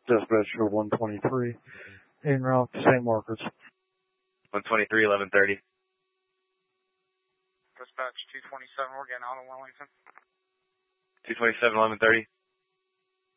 Dispatch to 123, en route to St. Margaret's. 123, 1130. Dispatch 227, we're getting out of Wellington. 227, 1130.